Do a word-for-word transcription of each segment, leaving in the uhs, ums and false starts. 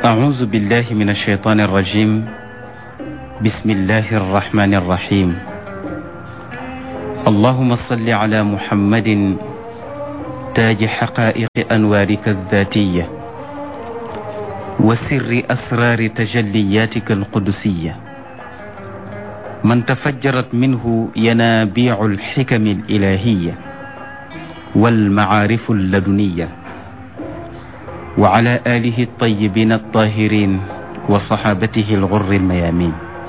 أعوذ بالله من الشيطان الرجيم. بسم الله الرحمن الرحيم. اللهم صل على محمد تاج حقائق أنوارك الذاتية وسر أسرار تجلياتك القدسية، من تفجرت منه ينابيع الحكم الإلهية والمعارف اللدنية، وعلى آله الطيبين الطاهرين وصحابته الغر الميامين،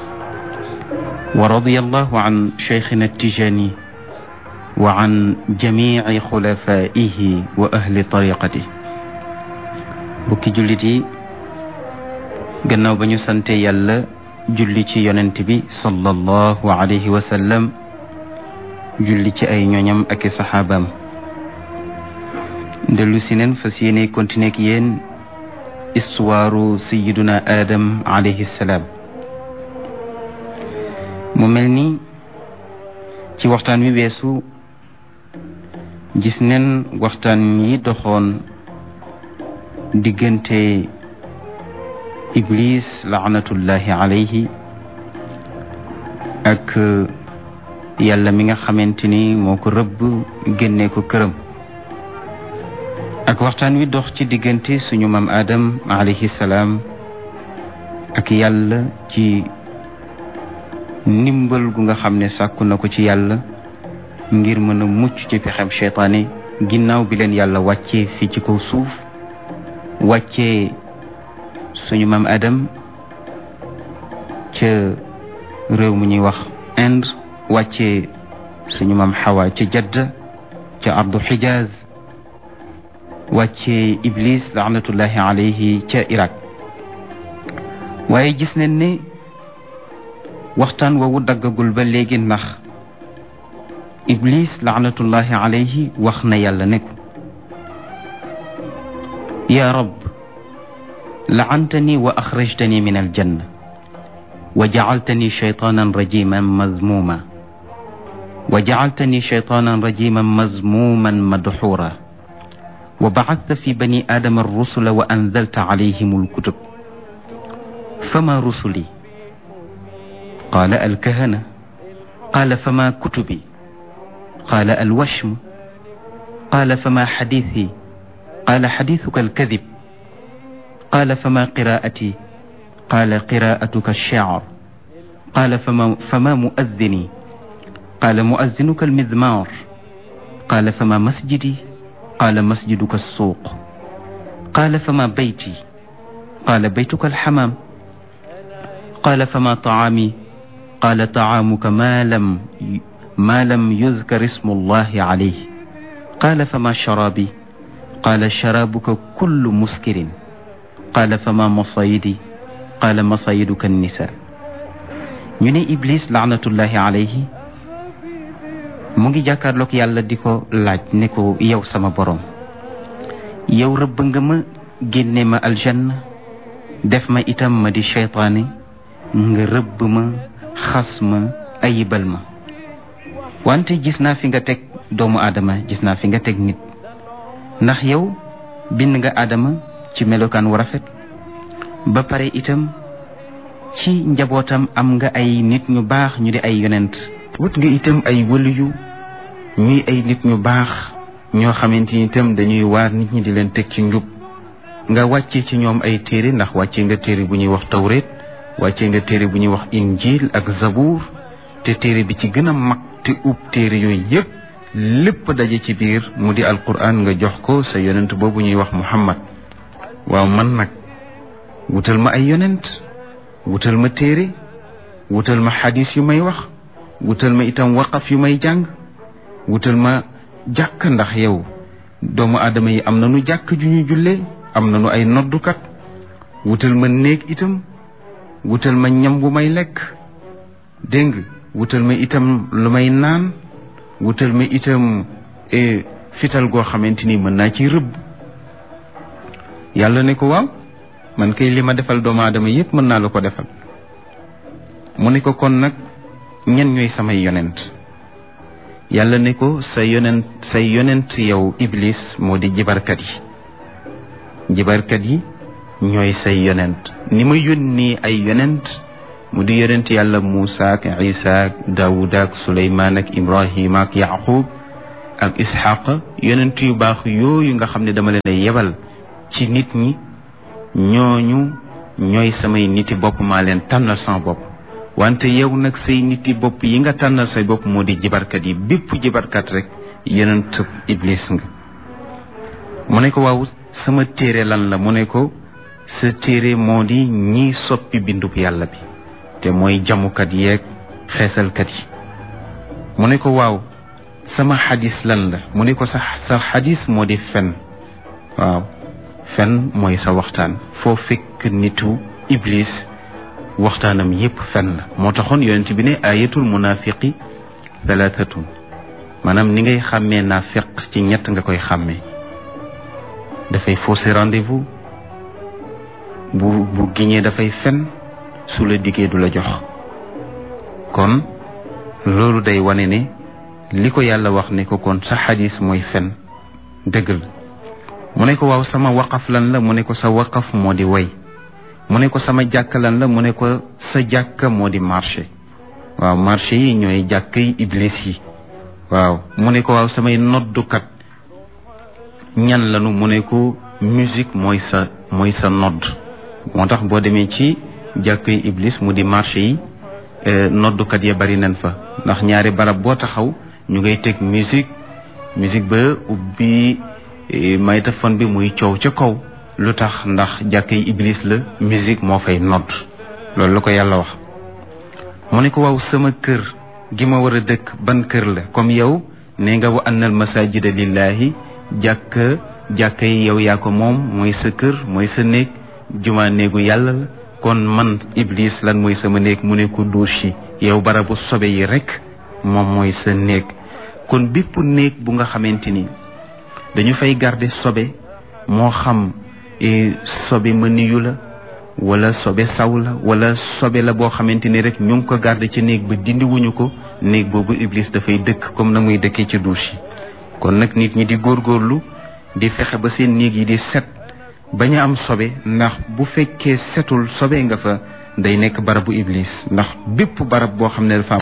ورضي الله عن شيخنا التجاني وعن جميع خلفائه وأهل طريقته. bokki jullit yi, gannaaw ba ñu sante yàlla julli ci yonent bi sallallahu alayhi wa sallam, julli ci ay ñoñam ak i saxaabaam, dellu si neen fas yéene continuer ak yéen histoire sayiduna Adam alayhi salaam. mu mel ni ci waxtaan wi weesu gis neen waxtaan yi doxoon diggante Iblis laanatullahi alayhi ak yàlla mi nga xamante ni moo ko rëbb génne ko këram, ak waxtaan wi dox ci diggante suñu maam Adam alayhi salaam ak yàlla ci ndimbal gu nga xam ne sàkku na ko ci yàlla ngir mën a mucc ci pexem seytaane ginnaaw bi leen yàlla wàccee fii ci kaw suuf, wàccee suñu maam Adam ca réew mu ñuy wax Inde, wàccee suñu maam Hawa ca Jadda ca ardu Xijaaz, wàccee Iblis laanatullahi alayhi ca Irak. waaye gis nañ ne waxtaan woowu daggagul ba léegi, ndax Iblis laanatullahi alayhi wax na yàlla ne ko: yaa rab, laantani wa axrajtani min aljanna wa jacaltani shaytaanan rajiman mazmuma wa jacaltani shaytaanan rajiman mazmuman madxuura wa bacadta fi bani aadama arrusula wa anzalta calayhim alkutub fama rusuli qaala alkahana qaala fama kutubi qaala alwashmu qaala fama xadiisi qaala xadiisuka alkadib qaala fama qiraa'ati qaala qiraa'atuka alshicr qaala fama fama muazzini qaala muazzinuka almizmaar qaala fama masjidi qaala masjiduka alsuuq qaala fama bayti qaala baytuka alxamaam qaala fama tacaami qaala tacaamuka maa lam maa lam yuzkar ismu allahi calayhi qaala fama sharaabi qaala sharaabuka kullu muskirin qaala fama masayidi qaala masayiduka annisa. ñu ne Iblis laanatullahi alayhi mu ngi jàkkaarloog yàlla di ko laaj ne ko: yow sama borom, yow rëbb nga ma, génne ma aljanna, def ma itam ma di seytaane, nga rëbb ma, xas ma, ayibal ma. wante gis naa fi nga teg doomu aadama, gis naa fi nga teg nit, ndax yow bind nga aadama ci melokaan wu rafet, ba pare itam ci njabootam am nga ay nit ñu baax ñu di ay yonent, wut nga itam ay wëliyu ñuy ay nit ñu baax ñoo xamante ni itam dañuy waar nit ñi di leen teg ci njub. nga wàcce ci ñoom ay téere, ndax wàcce nga téere bu ñuy wax tawreet, wàcce nga téere bu ñuy wax injil ak zabuur, te téere bi ci gën a mag te ub téere yooyu yépp lépp daje ci biir mu di alquran, nga jox ko sa yonent boobu ñuy wax muhammad. waaw man nag wutal ma ay yonent, wutal ma téere, wutal ma xadis yu may wax, wutal ma itam waqaf yu may jàng, wutal ma jàkk, ndax yow doomu aadama yi am nañu jàkk ju ñu jullee, am nañu ay noddukat, wutal ma néeg itam, wutal ma ñam bu may lekk, dégg nga, wutal ma itam lu may naan, wutal ma itam fital goo xamante ni mën naa ci rëbb. yàlla ne ko: waaw, man kay li ma defal doomu aadama yépp mën naa la ko defal. mu ne ko: kon nag ñen ñooy samay yonent? yàlla ne ko: sa yonent say yonent yow Iblis moo di jibarkat yi. jibarkat yi ñooy say yonent ni ma yónni ay yonent mu di yonent yàlla Muusa ak Isa ak Daawuda ak Suleymaan ak Ibrahima ak Yaqub ak Isxaaq yonent yu baax yooyu nga xam ne dama leen a yebal ci nit ñi ñooñu ñooy samay niti bopp maa leen tànnal sama bopp wante yow nag say niti bopp yi nga tànnal say bopp moo di jibarkat yi bépp jibarkat rek yonent Iblis nga mu ne ko waaw sama téere lan la mu ne ko sa téere moo di ñiy soppi bindub yàlla bi te mooy jamukat yeeg xeesalkat yi mu ne ko waaw sama xadis lan la mu ne ko sa sa xadis moo di fen waaw fen mooy sa waxtaan foo fekk nitu Iblis waxtaanam yépp fen la moo taxoon yonent bi ne ayatul munafiqi thalathatun maanaam ni ngay xàmmee naafiq ci ñett nga koy xàmmee dafay fausser rendez-vous bu bu giñee dafay fen su la diggee du la jox kon loolu day wane ne li ko yàlla wax ne ko kon sa xadis mooy fen dëgg la mu ne ko waaw sama waqaf lan la mu ne ko sa waqaf moo di way mu ne ko sama jàkka lan la mu ne ko sa jàkka moo di marché waaw marché yi ñooy jàkk yi Iblis yi waaw mu ne ko waaw samay noddukat ñan lanu mu ne ko musique mooy sa mooy sa nodd moo tax boo demee ci jàkk yi Iblis mu di marché yi noddukat ya bari nañ fa ndax ñaari barab boo taxaw ñu ngay teg musique musique ba ubbi maytafon bi muy coow ca kaw lu tax ndax jàkk yi Iblis la musique moo fay nodd loolu la ko yàlla wax mu ne ko waaw sama kër gi ma war a dëkk ban kër la comme yow ne nga wa annal masajida lillahi jàkk jàkk yi yow yaa ko moom mooy sa kër mooy sa néeg juma néegu yàlla la kon man Iblis lan mooy sama néeg mu ne ko douche yi yow barabu sobe yi rek moom mooy sa néeg kon bépp néeg bu nga xamante ni dañu fay garder sobe moo xam sobe mëniyu la wala sobe saw la wala sobe la boo xamante ni rek ñu ngi ko garder ci néeg ba dindi wuñu ko néeg boobu Iblis dafay dëkk comme na muy dëkkee ci douche yi kon nag nit ñi di góorgóorlu di fexe ba seen néeg yi di set bañ a am sobe ndax bu fekkee setul sobe nga fa day nekk barabu Iblis ndax bépp barab boo xam ne dafa am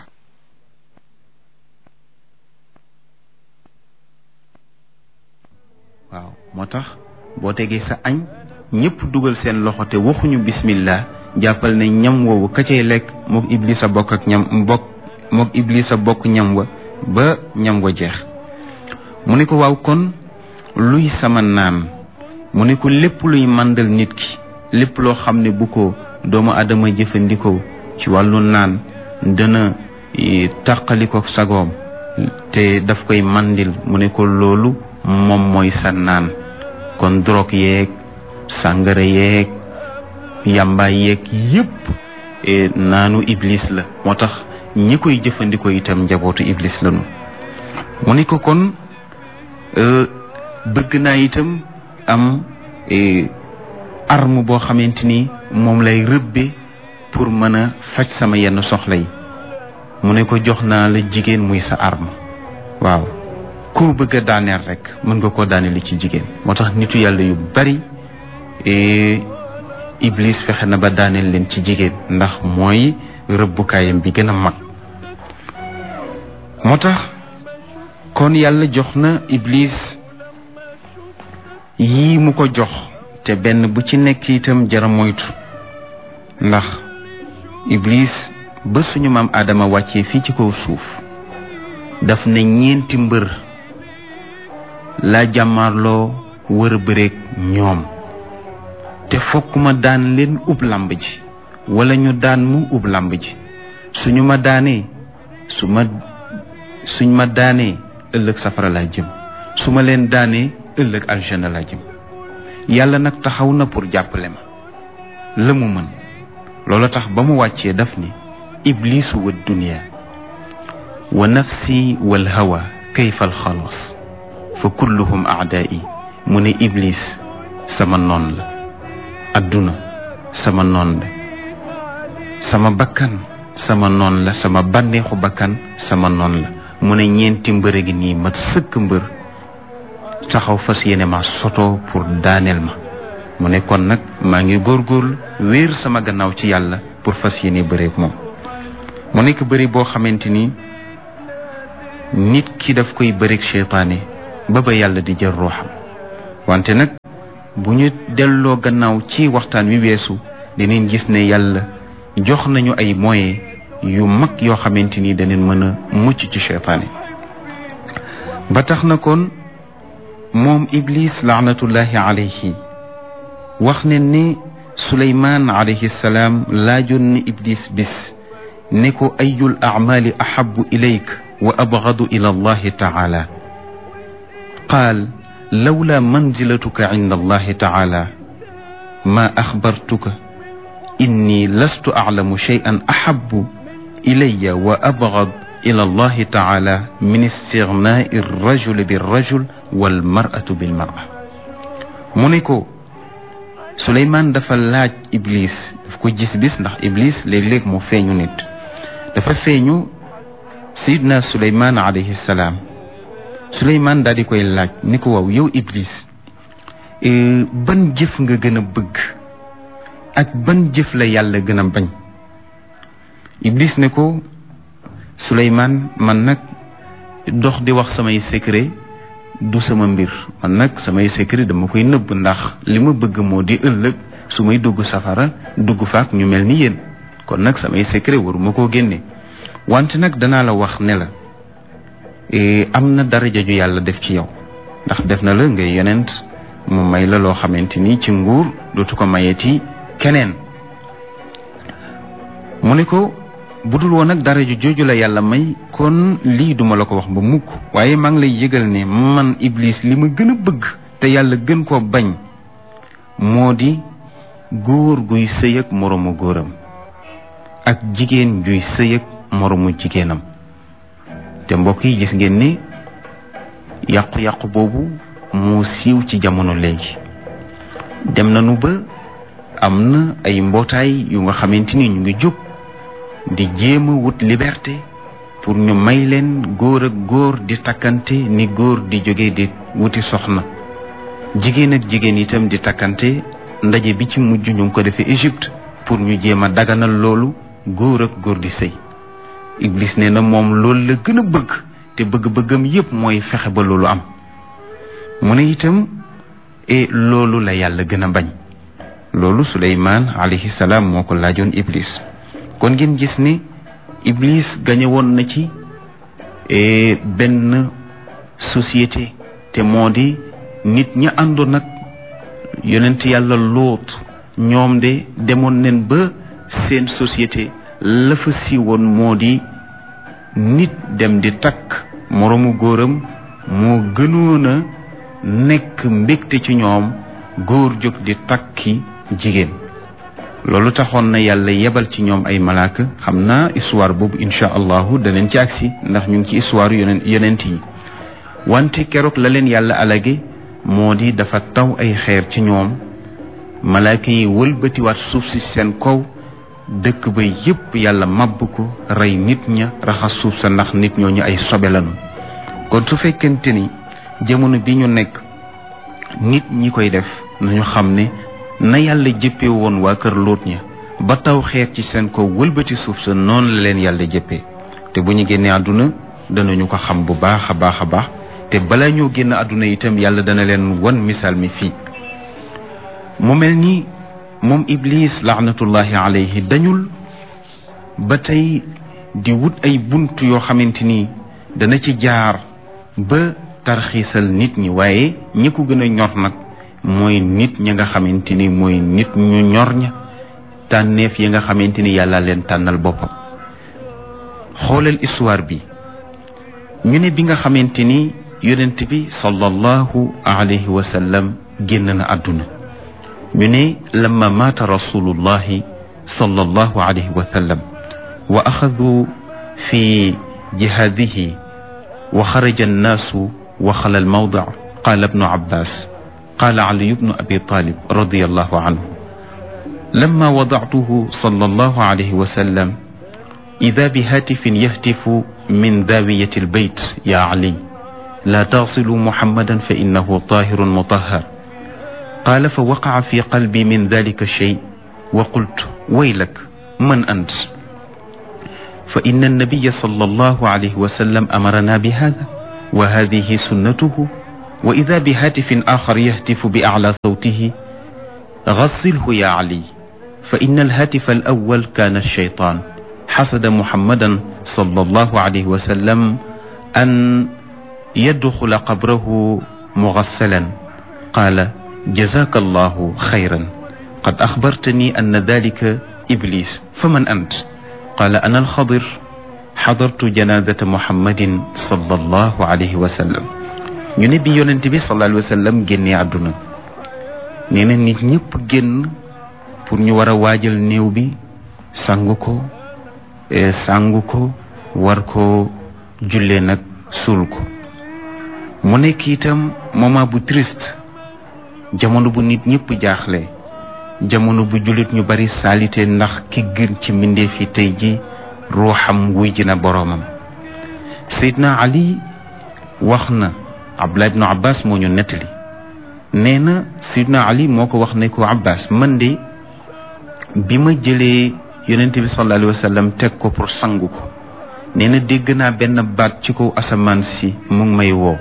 waaw moo tax boo tegee sa añ ñëpp dugal seen loxo te waxuñu bismillah jàppal ne ñam woowu ka cay lekk mook Iblis a bokk ak ñam bokk mook Iblis a bokk ñam wa ba ñam wa jeex mu ne ko waaw kon luy sama naan mu ne ko lépp luy màndal nit ki lépp loo xam ne bu ko doomu adama jëfandikoo ci wàllu naan dana tàqali ko sagoom te daf koy màndil mu ne ko loolu moom mooy sa naan kon drogue yeeg sàngara yeeg yamba yeeg yépp naanu Iblis la moo tax ñi koy jëfandikoo itam njabootu Iblis lañu mu ne ko kon bëgg naa itam am arme boo xamante ni moom lay rëbbe pour mën a faj sama yenn soxla yi mu ne ko jox naa la jigéen muy sa arme waaw koo bëgg a daaneel rek mën nga koo daaneel ci jigéen moo tax nitu yàlla yu bari Iblis fexe na ba daaneel leen ci jigéen ndax mooy rëbbukaayam bi gën a mag moo tax kon yàlla jox na Iblis yii mu ko jox te benn bu ci nekk itam jara moytu ndax Iblis ba suñu maam Adama wàccee fii ci kaw suuf daf ne ñeenti mbër laa jàmmaarloo wër a bëreeg ñoom te fokk ma daan leen ub làmb ji wala ñu daan mu ub làmb ji suñu ma daanee su ma suñ ma daanee ëllëg safara laa jëm su ma leen daanee ëllëg aljana laa jëm yàlla nag taxaw na pour jàppale ma la mu mën loolu tax ba mu wàccee daf ni iblisu wa dunya wa nafsi wal hawa kayfa al xalas fa kulluhum aadaa'i mu ne Iblis sama noon la adduna sama noon la sama bakkan sama noon la sama bànneexu bakkan sama noon la mu ne ñeenti mbër gi nii mat sëkk mbër taxaw fas yéene ma soto pour daaneel ma mu ne kon nag maa ngi góorgóorlu wéer sama gannaaw ci yàlla pour fas yéene bëreeg moom. mu nekk bëri boo xamante ni nit ki daf koy bëreeg seytaane ba ba yàlla di jël ruuxam. wante nag bu ñu delloo gannaaw ci waxtaan wi weesu dinañ gis ne yàlla jox nañu ay moyens yu mag yoo xamante ni danañ mën a mucc ci seytaane. ba tax na kon moom Iblis laanatullahi alayhi wax ne ni Suleymaan alayhi salaam laajoon na Iblis bis ne ko ayul acmaali ahabu ilayk wa abgadu ila allahi taala qaal lawla manzilatuka inda allahi taala ma axbartuka inni lastu aclamu shay'an ahabu ilaya wa abgad ila allahi taala min istignaai rajuli birrajul walmaratu bilmara. mu ne ko Suleymaan dafa laaj Iblis daf ko gis bis ndax Iblis léeg-léeg mu feeñu nit dafa feeñu Seydina Suleymaan alayhi salaam. Suleymaan daal di koy laaj ni ko waaw yow Iblis ban jëf nga gën a bëgg ak ban jëf la yàlla gën a bañ. Iblis ne ko Suleymaan man nag dox di wax samay secret du sama mbir, man nag samay secret dama koy nëbb ndax li ma bëgg moo di ëllëg su may dugg safara dugg faak ñu mel ni yéen, kon nag samay secret waruma koo génne. wante nag danaa la wax ne la am na daraja ju yàlla def ci yow ndax def na la ngay yonent mu may la loo xamante ni ci nguur dootu ko mayeeti keneen. mu ne ko budul woon nag daraja jooju la yàlla may kon lii duma la ko wax ba mukk, waaye maa ngi lay yëgal ne man Iblis li ma gën a bëgg te yàlla gën koo bañ moo di góor guy sëy ak moroomu góoram ak jigéen juy sëy ak moroomu jigéenam. te mbokk yi gis ngeen ni yàqu-yàqu boobu moo siiw ci jamono léegi. dem nañu ba am na ay mbootaay yu nga xamante ni ñu ngi jóg di jéem a wut liberté pour ñu may leen góor ak góor di takkante ni góor di jóge di wuti soxna, jigéen ak jigéen itam di takkante. ndaje bi ci mujj ñu ngi ko defee Égypte pour ñu jéem a daganal loolu góor ak góor di sëy. Iblis nee na moom loolu la gën a bëgg te bëgg-bëggam yépp mooy fexe ba loolu am. mu ne itam e loolu la yàlla gën a bañ. loolu Suleymaan alayhi salaam moo ko laajoon Iblis. kon ngeen gis ni Iblis gañe woon na ci benn société te moo di nit ñi àndoon nag yonent yàlla Luut. ñoom de demoon nañ ba seen société la fa siiwoon moo di nit dem di takk moroomu góoram moo gënoon a nekk mbégte ci ñoom góor jóg di takki jigéen. loolu taxoon na yàlla yebal ci ñoom ay malaaka. xam naa histoire boobu incha allahu danañ ci agsi ndax ñu ngi ci histoire yonent yonent yi. wante keroog la leen yàlla alage moo di dafa taw ay xeer ci ñoom, malaaka yi wëlbatiwaat suuf si seen kaw, dëkk ba yépp yàlla màbb ko, rey nit ña, raxas suuf sa ndax nit ñooñu ay sobe lañu. kon su fekkente ni jamono bi ñu nekk nit ñi koy def nañu xam ne na yàlla jëppee woon waa kër Luut ña ba taw xeer ci seen kaw wëlbati suuf sa, noonu la leen yàlla jëppee. te bu ñu génnee àdduna danañu ko xam bu baax a baax a baax, te balaa ñoo génn àdduna itam yàlla dana leen wan misaal mi fii. mu mel ni moom Iblis laanatullahi alayhi dañul ba tey di wut ay bunt yoo xamante ni dana ci jaar ba tarxiisal nit ñi, waaye ñi ko gën a ñor nag mooy nit ñi nga xamante ni mooy nit ñu ñor ña, tànneef yi nga xamante ni yàlla leen tànnal boppam. xoolal histoire bi ñu ne bi nga xamante ni yonent bi sallallahu alayhi wa sallam génn na àdduna, ñu ne lamma maata rasulullahi sallallahu alayhi wa sallam wa axadu fi jihaadihi wa xaraja annaasu wa xala almawdic qaala ibnu abbas qaala aliyu bnu abi talib radiyallahu anhu lamma wadactuhu sallallahu alayhi wa sallam ida bihatifin yahtifu min daawiyati albayt ya ali laa tagsilu muhammadan fa innahu tahirun mutahhar قال فوقع في قلبي من ذلك الشيء وقلت ويلك من أنت؟ فإن النبي صلى الله عليه وسلم أمرنا بهذا وهذه سنته. وإذا بهاتف آخر يهتف بأعلى صوته غسله يا علي، فإن الهاتف الأول كان الشيطان حسد محمدا صلى الله عليه وسلم أن يدخل قبره مغسلا. قال جزاك الله خيرا، قد أخبرتني أن ذلك إبليس، فمن أنت؟ قال أنا الخضر، حضرت جنازة محمد صلى الله عليه وسلم. ñu ne bi yonent bi sallallahu alayhi wa sallam génnee àdduna, nee na nit ñëpp génn pour ñu war a waajal néew bi, sangu ko sangu ko war ko jullee nag suul ko. mu nekk itam moment bu triste, jamono bu nit ñëpp jaaxle, jamono bu jullit ñu bari salité ndax ki gën ci mbindeef yi tey ji ruuxam wuy ji na boroomam. Seydina Ali wax na, Abdullah ibnu Abbas moo ñu nettali, nee na Seydina Ali moo ko wax ne ko Abbas, man de bi ma jëlee yonent bi sallallahu alayhi wa sallam teg ko pour sangu ko, nee na dégg naa benn baat ci kaw asamaan si mu ngi may woo,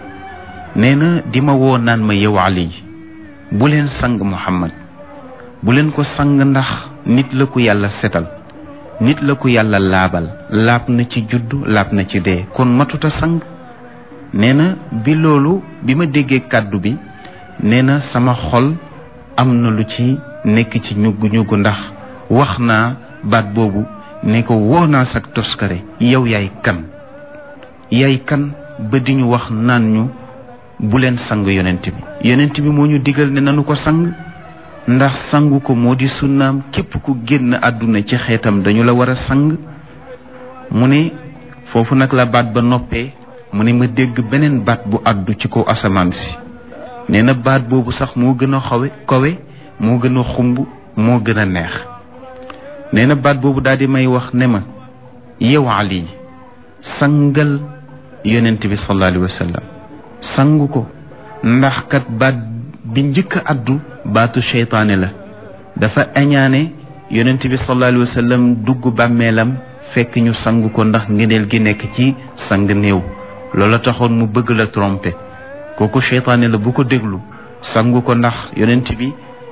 nee na di ma woo naan ma yow Ali, bu leen sang Muhammad, bu leen ko sang ndax nit la ko yàlla setal, nit la ko yàlla laabal, laab na ci juddu, laab na ci dee, kon matuta sang. nee na bi loolu bi ma déggee kàddu bi, nee na sama xol am na lu ci nekk ci ñuggu ñuggu ndax wax naa baat boobu ne ko woo naa sak toskare, yow yaay kan yaay kan ba di ñu wax naan ñu bu leen sang yonent bi. yonent bi moo ñu digal ne nanu ko sang, ndax sangu ko moo di sunnaam, képp ku génn àdduna ci xeetam dañu la war a sang. mu ne foofu nag la baat ba noppee, mu ne ma dégg beneen baat bu àddu ci kaw asamaan si. nee na baat boobu sax moo gën a xawe kawe, moo gën a xumb, moo gën a neex. nee na baat boobu daal di may wax ne ma yow Ali, sangal yonent bi sallallahu alayhi wa sallam, sangu ko, ndax kat baat bi njëkk a àddu baatu seytaane la. dafa añaane yonent bi sallallahu alayhi wa sallam dugg bàmmeelam fekk ñu sangu ko ndax ngëneel gi nekk ci sang néew. loola taxoon mu bëgg la tromper, kooku seytaane la, bu ko déglu, sangu ko ndax yonent bi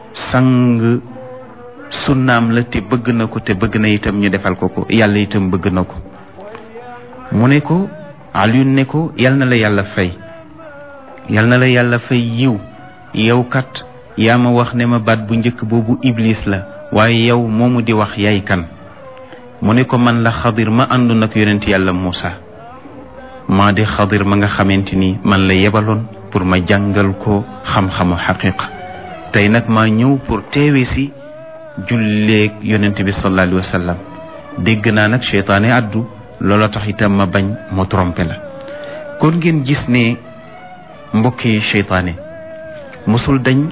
sang sunnaam la te bëgg na ko, te bëgg na itam ñu defal ko ko, yàlla itam bëgg na ko. mu ne ko Alioune ne ko yal na la yàlla fay, yal na la yàlla fay yiw, yow kat yaa ma wax ne ma baat bu njëkk boobu iblis la, waaye yow moomu di wax yaay kan? mu ne ko man la Xadir ma àndoon ak yonent yàlla Muusa, maa di Xadir ma nga xamante ni man la yebaloon pour ma jàngal ko xam-xamu xaqiqa. tey nag maa ñëw pour teewe si julleeg yonent bi sallallahu alayhi wa sallam. dégg naa nag seytaane addu, loola tax itam ma bañ ma trompé la. kon ngeen gis ne mbokki seytaane mosul dañ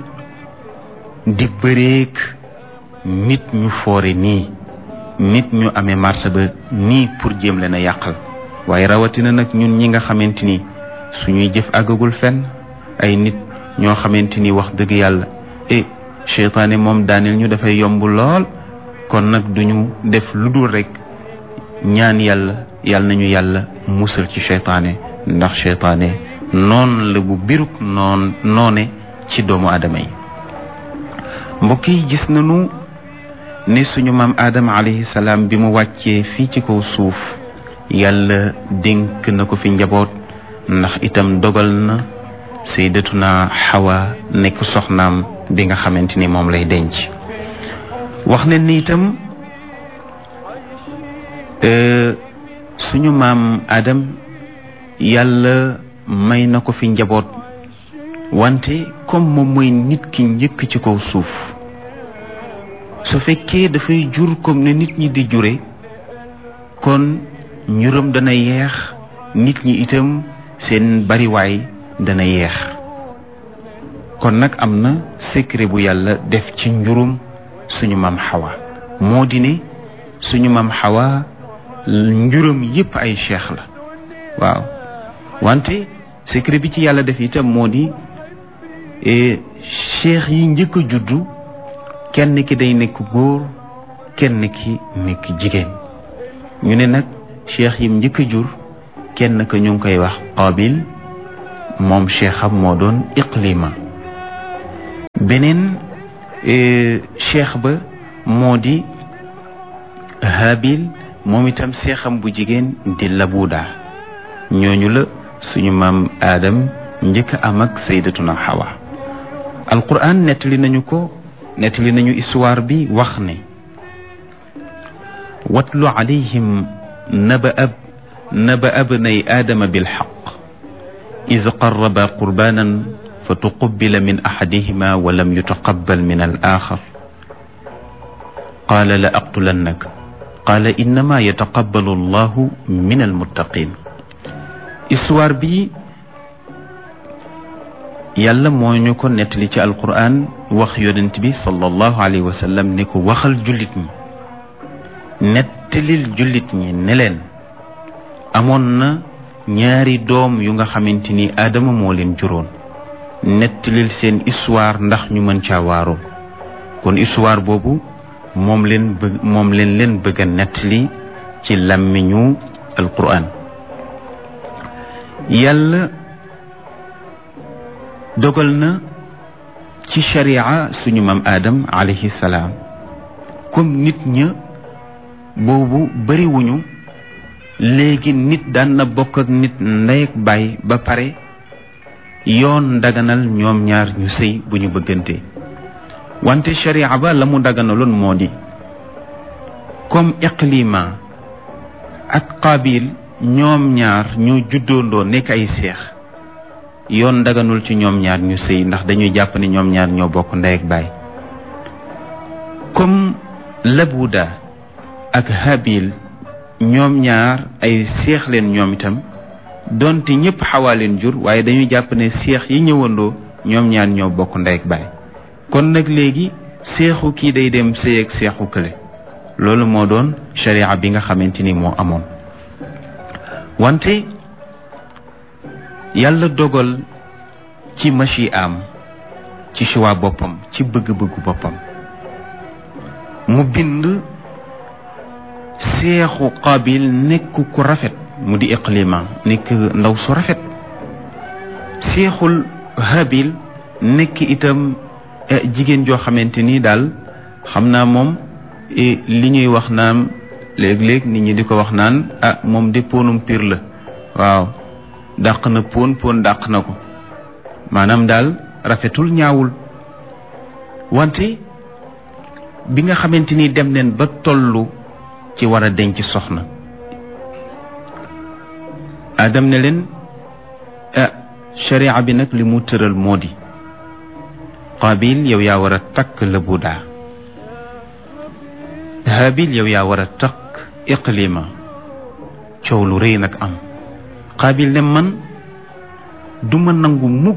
di bëreek nit ñu foore nii, nit ñu amee martaba nii pour jéem leen a yàqal. waaye rawatina nag ñun ñi nga xamante ni suñuy jëf àggagul fenn, ay nit ñoo xamante ni wax dëgg yàlla e seytaane moom daaneel ñu dafay yomb lool. kon nag duñu def lu dul rek ñaan yàlla yàlla nañu yàlla musal ci seytaane, ndax seytaane noon la bu biruk noon noone ci doomu aadama yi. mbokk yi gis nañu ne suñu maam Adama alayhi salaam bi mu wàccee fii ci kaw suuf, yàlla dénk na ko fi njaboot, ndax itam dogal na sayyidatuna Hawa nekk soxnaam bi nga xamante ni moom lay denc. wax ne ni itam suñu maam Adam yàlla may na ko fi njaboot, wante comme moom mooy nit ki njëkk ci kaw suuf, su fekkee dafay jur comme ne nit ñi di jure, kon ñuram dana yeex, nit ñi itam seen bariwaay dana yeex. kon nag am na secret bu yàlla def ci njurum suñu maam Hawa, moo di ne suñu maam Hawa njuram yépp ay cheikh la. waaw wante secret bi ci yàlla def itam moo di cheikh yi njëkk a juddu kenn ki day nekk góor kenn ki nekk jigéen ñu ne nag cheikh yi njëkk a jur kenn ka ñu ngi koy wax Qaabil moom cheikham moo doon Iqlima beneen cheikh ba moo di Haabil moom itam cheikham bu jigéen di Labuuda ñooñu la suñu maam Aadam njëkk am ak sayyidatuna Hawa alquran nettali nañu ko nettali nañu histoire bi wax ne watlu alayhim naba ab naba abnay aadama bilxaq iz qarraba qurbanan fa tuqubila min axadihima wa lam yutaqabal min al axar qaala la aqtulannak qaala innama yataqabbalu allahu min almuttaqin histoire bi yàlla moo ñu ko nettali ci alquran wax yonent bi sallallahu alayhi wa sallam ne ko waxal jullit ñi nettalil jullit ñi ne leen amoon na ñaari doom yu nga xamante ni Aadama moo leen juróon nettalil seen histoire ndax ñu mën caa waaroo kon histoire boobu moom leen bëgg moom leen leen bëgg a nettali ci làmmiñu alquran yàlla dogal na ci sharia suñu maam Adam alayhi salaam comme nit ña boobu bariwuñu léegi nit daan na bokk ak nit ndey ak baay ba pare yoon daganal ñoom ñaar ñu sëy bu ñu bëggante wante sharia ba la mu daganaloon moo di comme Iqlima ak Qaabil ñoom ñaar ñoo juddoondoo nekk ay seex yoon daganul ci ñoom ñaar ñu sëy ndax dañuy jàpp ne ñoom ñaar ñoo bokk ndey ak baay comme Labuuda ak Haabil ñoom ñaar ay seex leen ñoom itam donte ñëpp Xawaa leen jur waaye dañuy jàpp ne seex yi ñëwandoo ñoom ñaar ñoo bokk ndey ak baay kon nag léegi seexu kii day dem sëy ak seexu kële loolu moo doon sharia bi nga xamante ni moo amoon wante yàlla dogal ci machi am ci choix boppam ci bëgg-bëggu boppam mu bind seexu Qaabil nekk ku rafet mu di Iqlima nekk ndaw su rafet seexul Haabil nekk itam jigéen joo xamante ni daal xam naa moom li ñuy wax naan léeg-léeg nit ñi di ko wax naan ah moom de poonum piir la waaw dàq na poon poon dàq na ko maanaam daal rafetul ñaawul wante bi nga xamante ni dem neen ba tollu ci war a denc soxna Adam ne leen ah sharia bi nag li mu tëral moo di Qaabil yow yaa war a takk Labuuda Haabil yow yaa war a takk Iqlima coow lu rëy nag am Qaabil ne man du ma nangu mukk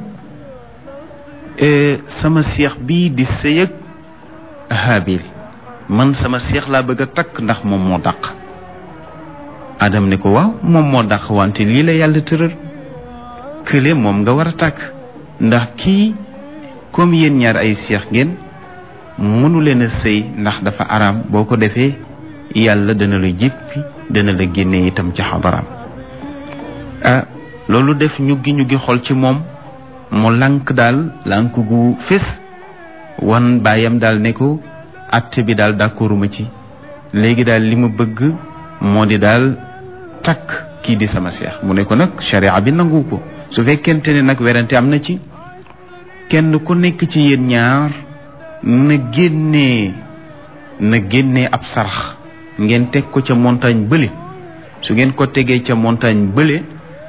sama seex bii di sëy ak Haabil man sama seex laa bëgg a takk ndax moom moo dàq Adam ne ko waaw moom moo dàq wante lii la yàlla tëral kële moom nga war a takk ndax kii comme yéen ñaar ay seex ngeen mënu leen a sëy ndax dafa araam boo ko defee yàlla dana la jéppi dana la génne itam ci xadaraam ah loolu def ñu gi ñu gi xol ci moom mu lànk daal lànk gu fés wan baayam daal ne ko atte bi daal d'accorduma ci léegi daal li ma bëgg moo di daal takk kii di sama seex mu ne ko nag sharia bi nangu ko su fekkente ne nag werante am na ci kenn ku nekk ci yéen ñaar na génnee na génnee ab sarax ngeen teg ko ca montagne bële su ngeen ko tegee ca montagne bële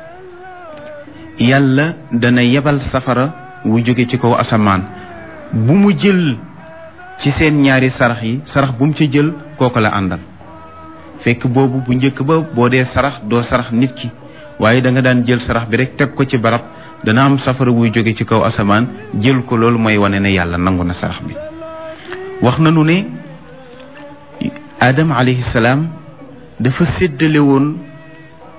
yàlla dana yebal safara wu jóge ci kaw asamaan bu mu jël ci seen ñaari sarax yi sarax bu mu ca jël kooku la àndal fekk boobu bu njëkk ba boo dee sarax doo sarax nit ki waaye da nga daan jël sarax bi rek teg ko ci barab dana am safara wuy jóge ci kaw asamaan jël ko loolu mooy wane ne yàlla nangu na sarax bi wax nañu ne Adam alayhi salaam dafa séddale woon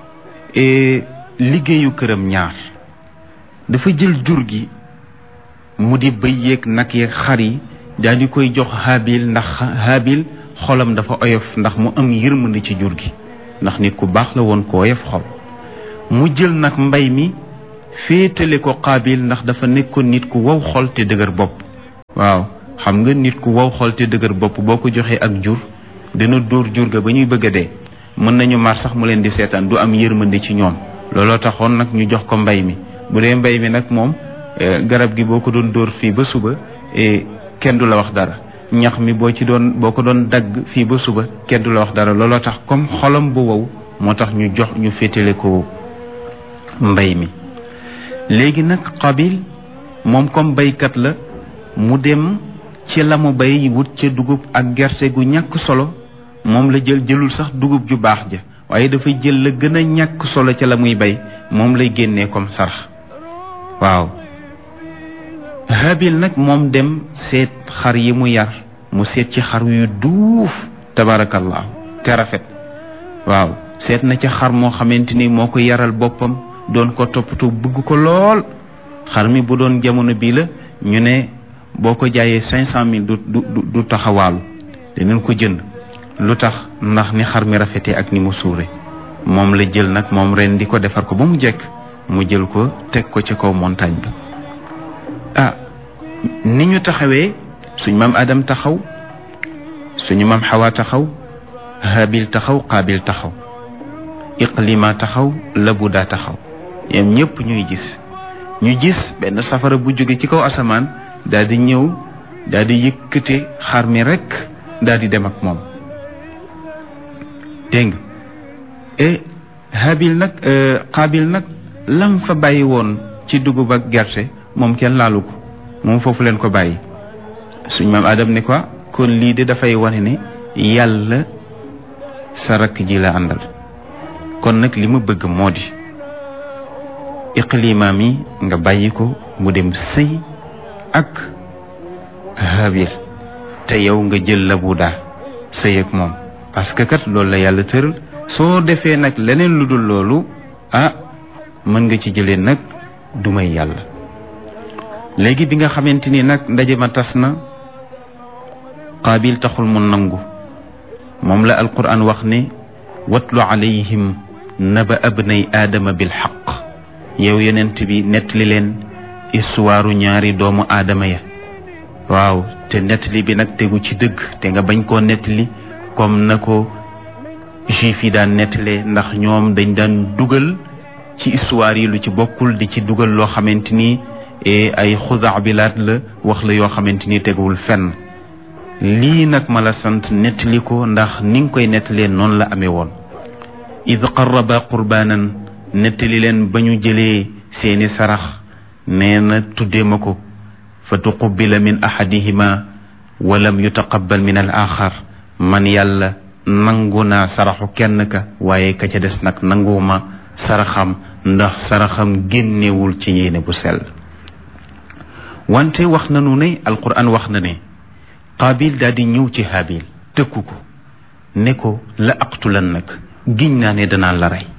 liggéeyu këram ñaar dafa jël jur gi mu di bëy yeeg nag yeeg xar yi daal di koy jox Haabil ndax Haabil xolam dafa oyof ndax mu am yërmande ci jur gi ndax nit ku baax la woon ko oyof xol mu jël nag mbay mi féetale ko Qaabil ndax dafa nekkoon nit ku wow xol te dëgër bopp waaw xam nga nit ku wow xol te dëgër bopp boo ko joxee ak jur dina dóor jur ga ba ñuy bëgg a dee mën nañu mar sax mu leen di seetaan du am yërmande ci ñoom looloo taxoon nag ñu jox ko mbay mi bu dee mbay mi nag moom garab gi boo ko doon dóor fii ba suba kenn du la wax dara ñax mi boo ci doon boo ko doon dagg fii ba suba kenn du la wax dara looloo tax comme xolam bu wow moo tax ñu jox ñu féetale ko mbay mi léegi nag Qaabil moom comme baykat la mu dem ci la mu bay wut ca dugub ak gerte gu ñàkk solo moom la jël jëlul sax dugub ju baax ja waaye dafay jël la gën a ñàkk solo ca la muy bay moom lay génnee comme sarax waaw Haabil nag moom dem seet xar yi mu yar mu seet ci xar yu duuf tabarakallahu te rafet waaw seet na ca xar moo xamante ni moo ko yaral boppam doon ko toppatoo bëgg ko lool xar mi bu doon jamono bii la ñu ne boo ko jaayee cinq cent mille du du du taxawaalu dinañ ko jënd lu tax ndax ni xar mi rafetee ak ni mu suure moom la jël nag moom ren di ko defar ko ba mu jekk mu jël ko teg ko ci kaw montagne bi ah ni ñu taxawee suñ maam Adam taxaw suñu maam Xawa taxaw Haabil taxaw Qaabil taxaw Iqlima taxaw Labuda taxaw yam ñëpp ñuy gis ñu gis benn safara bu jóge ci kaw asamaan daal di ñëw daal di yëkkate xar mi rekk daal di dem ak moom dégg nga et Haabil nag Qaabil nag lam fa bàyyi woon ci dugub ak gerte moom kenn laalu ko moom foofu leen ko bàyyi suñ maam Adam ne ko kon lii de dafay wane ne yàlla sa rakk ji la àndal kon nag li ma bëgg moo di Iqlima mi nga bàyyi ko mu dem sëy ak Haabil te yow nga jël Labuda sëy ak moom parce que kat loolu la yàlla tëral soo defee nag leneen lu dul loolu ah mën nga ci jëlee nag du may yàlla léegi bi nga xamante ni nag ndaje ma tas na Qaabil taxul mu nangu moom la alquran wax ne watlu alayhim naba abnay aadama bil xaq yow yonent bi nettali leen histoire ñaari doomu aadama ya waaw te nettali bi nag tegu ci dëgg te nga bañ koo nettali comme na ko juif yi daan nettalee ndax ñoom dañ daan dugal ci histoire yi lu ci bokkul di ci dugal loo xamante ni ay xudaa bilaat la wax la yoo xamante ni teguwul fenn lii nag ma la sant nettali ko ndax ni nga koy nettalee noonu la amee woon id qarraba qurbaanan nettali leen ba ñu jëlee seeni sarax nee na tuddee ma ko fa tuqubila min ahadihima walam yutaqabbal min al axar man yàlla nangu naa saraxu kenn ka waaye ka ca des nag nanguwuma saraxam ndax saraxam génnewul ci yéene bu sell wante wax nanu ne alquran wax na ne Qaabil daal di ñëw ci Haabil tëkku ko ne ko la aqtulan nag giñ naa ne danaa la rey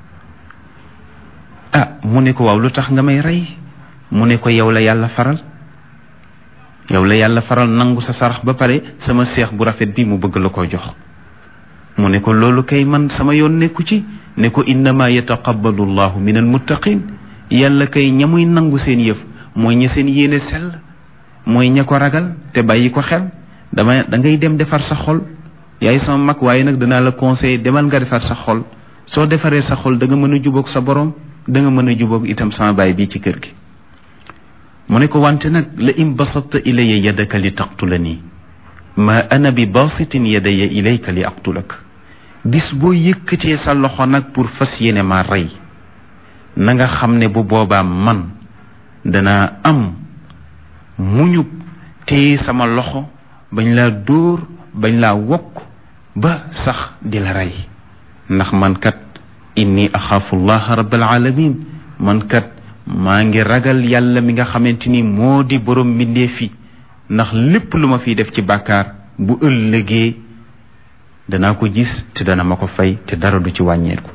ah mu ne ko waaw lu tax nga may rey mu ne ko yow la yàlla faral yow la yàlla faral nangu sa sarax ba pare sama seex bu rafet bi mu bëgg la ko jox mu ne ko loolu kay man sama yoon nekku ci ne ko innama yataqabbalu llahu min almuttaqin yàlla kay ña muy nangu seen yëf mooy ña seen yéene sell mooy ña ko ragal te bàyyi ko xel dama da ngay dem defar sa xol yaay sama mag waaye nag danaa la conseiller demal nga defar sa xol soo defaree sa xol da nga mën a jubóog sa borom da nga mën a jubóog itam sama baay bii ci kër gi mu ne ko wante nag la in basatta ilayya yadaka li taqtulani ma ana bi basitin yadaya ilayka li aqtulak bis boo yëkkatee sa loxo nag pour fas yéene ma rey na nga xam ne bu boobaa man danaa am muñub téye sama loxo bañ laa dóor bañ laa wokk ba sax di la rey ndax man kat inni axaafu llaha rabbal alamin man kat maa ngi ragal yàlla mi nga xamante ni moo di borom mbindeef fi ndax lépp lu ma fiy def ci bàkkaar bu ëllëgee danaa ko gis te dana ma ko fay te dara du ci wàññeeku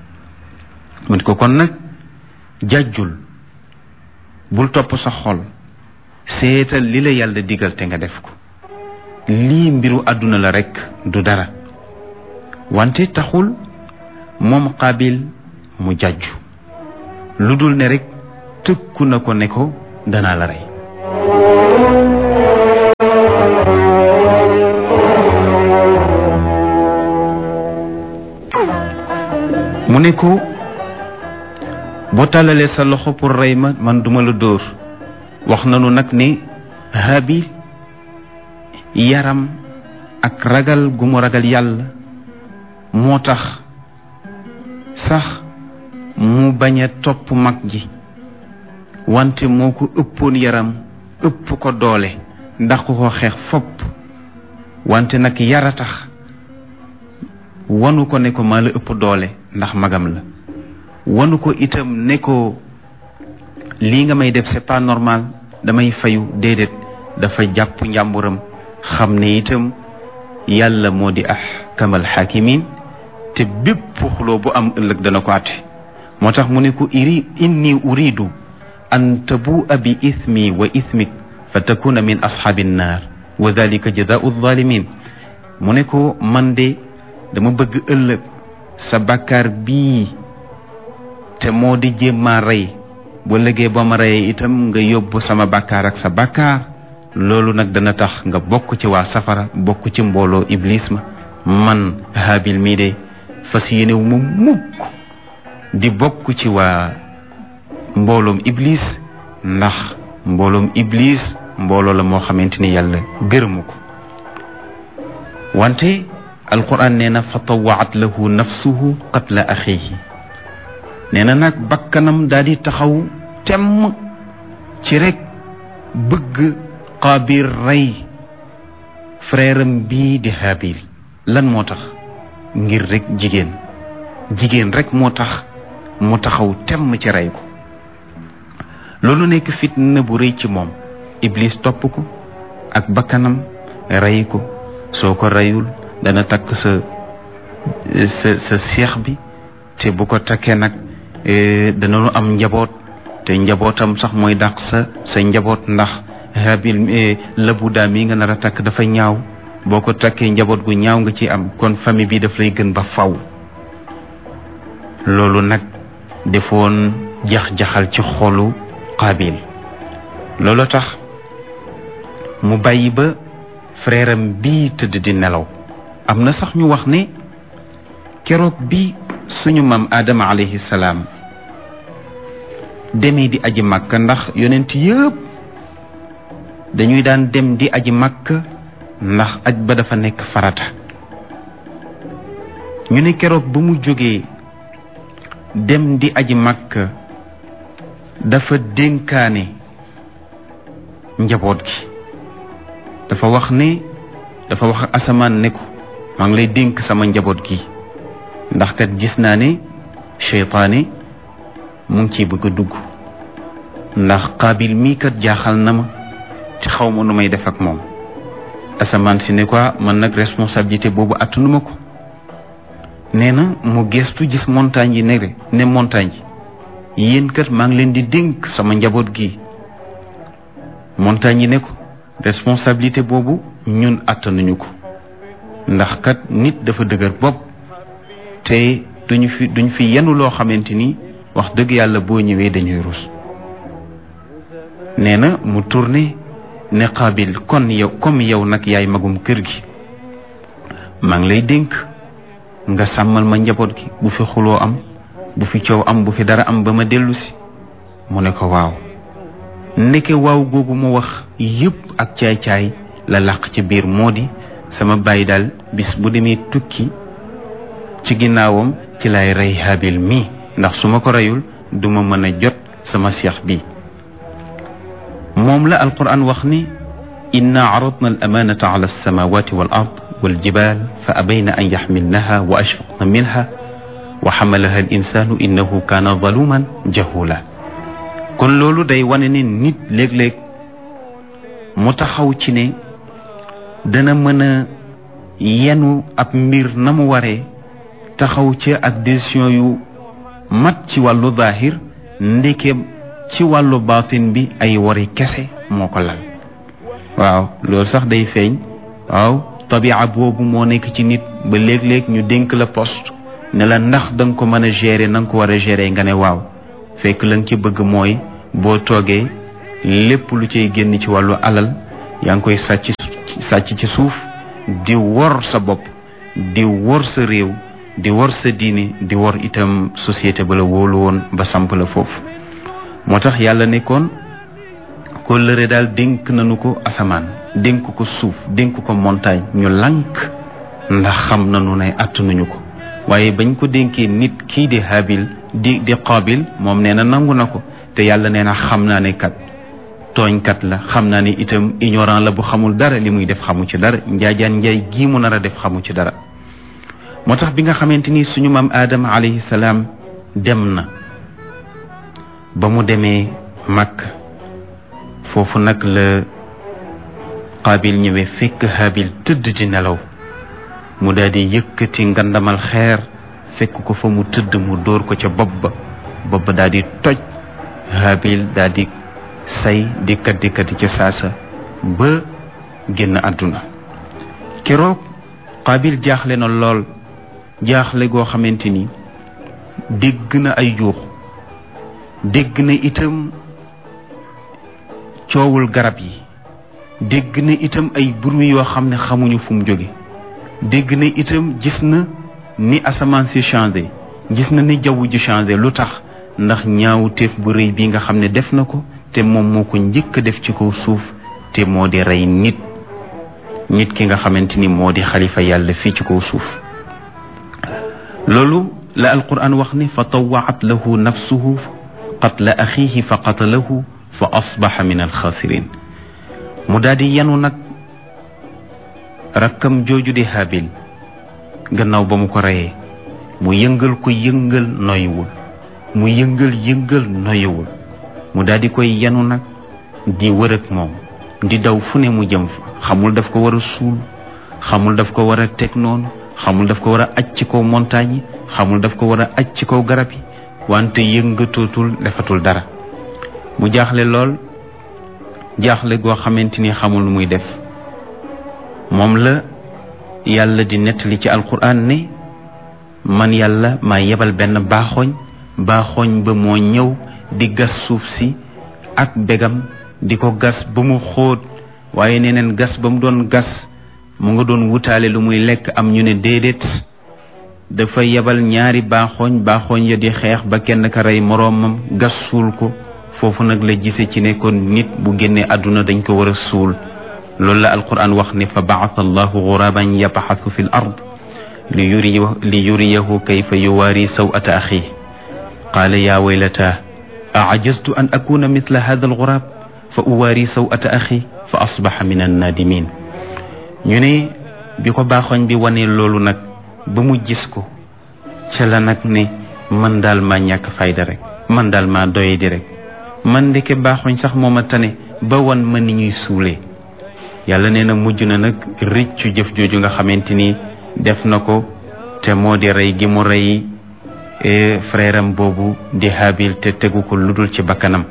mun ko kon nag jàjjul bul topp sa xol seetal li la yàlla digal te nga def ko lii mbiru àdduna la rekk du dara wante taxul moom Qaabil mu jàjju lu dul ne rekk tëkku na ko ne ko danaa la rey mu ne ko boo tàllalee sa loxo pour rey ma man duma la dóor wax nanu nag ne Haabil yaram ak ragal gu mu ragal yàlla moo tax sax mu bañ a topp mag ji wante moo ko ëppoon yaram ëpp ko doole ndax ko xeex fopp wante nag yara tax wanu ko ne ko maa la ëpp doole ndax magam la wanu ko itam ne ko lii nga may def c'est pas normal damay fayu déedéet dafa jàpp njàmburam xam ne itam yàlla moo di ahkamal hakimin te bépp xuloo bu am ëllëg dana ko àtte moo tax mu ne ko iri inni uridu an tabu'a bi ithmi wa ithmik fa takuna min ashabi nnaar wa dhalika jazaa'u zalimin mu ne ko man de dama bëgg ëllëg sa bàkkaar bii te moo di jéem maa rey bu ëllëgee ba ma reyee itam nga yóbbu sama bàkkaar ak sa bàkkaar loolu nag dana tax nga bokk ci waa safara bokk ci mbooloo iblis ma man Haabil mii de fas yéenewu ma mukk di bokk ci waa mbooloom iblis ndax mbooloom iblis mbooloo la moo xamante ni yàlla gërëmu ko wante alquran nee na fa tawaat lahu nafsuhu qatla axihi nee na nag bakkanam daal di taxaw temm ci rek bëgg Qaabil rey frère am bii di Haabil lan moo tax ngir rek jigéen jigéen rek moo tax mu taxaw temm ci rey ko loolu nekk fitna bu rëy ci moom iblis topp ko ak bakkanam rey ko soo ko reyul dana takk sa sa sa seex bi te bu ko takkee nag danañu am njaboot te njabootam sax mooy dàq sa sa njaboot ndax Haabil labu daa mi nga nar a takk dafa ñaaw boo ko takkee njaboot gu ñaaw nga ci am kon famille bi daf lay gën ba faw loolu nag defoon jax-jaxal ci xolu Qaabil loolu tax mu bàyyi ba frère am bii tëdd di nelaw am na sax ñu wax ne keroog bi suñu maam Adama alayhi salaam demee di aji Makka ndax yonent yëpp dañuy daan dem di aji Makka ndax aj ba dafa nekk farata ñu ne keroog ba mu jógee dem di aji Makka dafa dénkaane njaboot gi dafa wax ne dafa wax asamaan ne ko maa ngi lay dénk sama njaboot gi ndax kat gis naa ne seytaane mu ngi ciy bëgg a dugg ndax Qaabil mii kat jaaxal na ma ci xaw ma nu may def ak moom asamaan si ne quoi man nag responsabilité boobu attanuma ko nee na mu gestu gis montagne yi ne ne montagne yi yéen kat maa ngi leen di dénk sama njaboot gi montagne yi ne ko responsabilité boobu ñun attanuñu ko ndax kat nit dafa dëgër bopp te duñu fi duñ fi yenu loo xamante ni wax dëgg yàlla boo ñëwee dañuy rus nee na mu tourné ne Qaabil kon yow comme yow nag yaay magum kër gi maa ngi lay dénk nga sàmmal ma njaboot gi bu fi xuloo am bu fi coow am bu fi dara am ba ma dellu si mu ne ko waaw ndeke waaw googu mu wax yëpp ak caay-caay la làq ci biir moo di sama bàyyi daal bis bu demee tukki ci ginnaawam ci lay rey Haabil mii ndax su ma ko reyul duma mën a jot sama seex bi moom la alquran wax ni inna aradna al amanata ala alsamawati wal ard wal jibal fa abayna an yaxmilnaha wa ashfaqna minha wa xamalaha al insanu innahu kaana zaluman jahula kon loolu day wane ne nit léeg-léeg mu taxaw ci ne dana mën a yenu ab mbir na mu waree taxaw ci ak décision yu mat ci wàllu zaahir ndeke ci wàllu baatin bi ay wari kese moo ko lal waaw loolu sax day feeñ waaw tabia boobu moo nekk ci nit ba léeg-léeg ñu dénk la poste ne la ndax da nga ko mën a gérer na nga ko war a gérer nga ne waaw fekk la nga ci bëgg mooy boo toogee lépp lu cay génn ci wàllu alal yaa ngi koy sàcc sàcc ci suuf di wor sa bopp di wor sa réew di wor sa diine di wor itam société ba la wóolu woon ba samp la foofu moo tax yàlla nekkoon kóllëre daal dénk nañu ko asamaan dénk ko suuf dénk ko montagne ñu lànk ndax xam nañu ne attanuñu ko waaye bañ ko dénkee nit kii di Haabil di di Qaabil moom nee na nangu na ko te yàlla nee na xam naa ne kat tooñkat la xam naa ne itam ignorant la bu xamul dara li muy def xamu ci dara njaajaan njaay gii mu nar a def xamu ci dara moo tax bi nga xamante ni suñu maam Aadama alayhi salaam dem na ba mu demee Makka foofu nag la Qaabil ñëwee fekk Haabil tëdd di nelaw mu daal di yëkkati ngandamal xeer fekk ko fa mu tëdd mu dóor ko ca bopp ba bopp ba daal di toj Haabil daal di say di kat di kat ca saasa ba génn àdduna keroog Qaabil jaaxle na lool jaaxle goo xamante ni dégg na ay yuux dégg na itam coowul garab yi dégg na itam ay bruit yoo xam ne xamuñu fu mu jóge dégg na itam gis na ni asamaan si changé gis na ni jaww ji changé lu tax ndax ñaawu teef bu rëy bi nga xam ne def na ko te moom moo ko njëkk a def ci kaw suuf te moo di rey nit nit ki nga xamante ni moo di xalifa yàlla fii ci kaw suuf loolu la alquran wax ni fa tawaat lahu nafsuhu qatla axiihi fa qatalahu fa asbaxa min alxaasirin mu daal di yanu nag rakkam jooju di Haabil gannaaw ba mu ko reyee mu yëngal ko yëngal noyuwul mu yëngal yëngal noyuwul mu daal di koy yanu nag di wër ak moom di daw fu ne mu jëm fa xamul daf ko war a suul xamul daf ko war a teg noonu xamul daf ko war a aj ci kaw montagne yi xamul daf ko war a aj ci kaw garab yi wante yëngatootul defatul dara mu jaaxle lool jaaxle goo xamante ni xamul nu muy def moom la yàlla di nettali ci alquran ne man yàlla maa yebal benn baaxooñ baaxooñ ba moo ñëw di gas suuf si ak begam di ko gas ba mu xóot waaye neneen gas ba mu doon gas mu nga doon wutaale lu muy lekk am ñu ne déedéet dafa yebal ñaari baaxooñ baaxooñ ya di xeex ba kenn ka rey moroomam gas suul ko foofu nag la gise ci ne kon nit bu génnee àdduna dañ ko war a suul loolu la alquran wax ne fa baata allahu guraban yabxathu fi l ard li yuri li yuriyahu kayfa yuwaari sawata axi qaala yaa waylata aajaztu an akuna mithla hada algurab fa uwaari sawata axi fa asbaxa min annadimin ñu ne bi ko baaxoñ bi wane loolu nag ba mu gis ko ca la nag ne man daal maa ñàkk fayda rek man daal maa doye di rek man ndeke baaxoñ sax moo ma tane ba wan ma ni ñuy suulee yàlla nee na mujj na nag rëccu jëf jooju nga xamante ni def na ko te moo di rey gi mu rey frère am boobu di Haabil te tegu ko lu dul ci bakkanam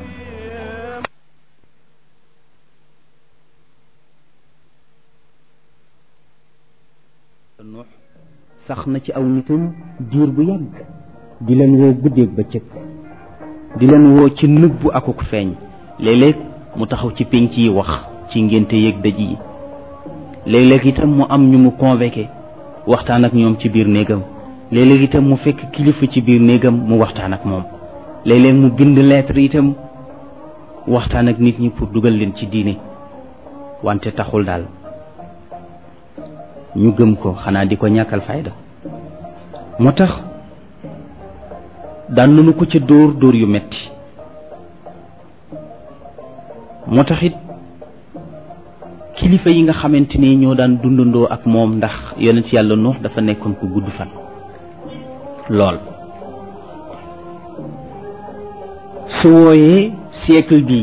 Nuux sax na ci aw nitam diir bu yàgg di leen woo guddeeg bëccëg di leen woo ci nëbbu akuk feeñ léeg-léeg mu taxaw ci pénc yi wax ci ngénte yëg dëj yi léeg-léeg itam mu am ñu mu convoqué waxtaan ak ñoom ci biir néegam léeg-léeg itam mu fekk kilifa ci biir néegam mu waxtaan ak moom léeg-léeg mu bind lettre itam waxtaan ak nit ñi pour dugal leen ci diine wante taxul daal ñu gëm ko xanaa di ko ñàkkal fayda moo tax daan nañu ko ca dóor dóor yu metti moo tax it kilifa yi nga xamante ni ñoo daan dundandoo ak moom ndax yonent yàlla Nuux dafa nekkoon ku gudd fan lool su wooyee siècle bii